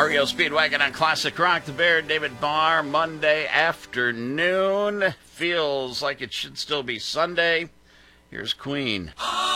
REO Speedwagon on Classic Rock. The Bear, David Barr, Monday afternoon. Feels like it should still be Sunday. Here's Queen.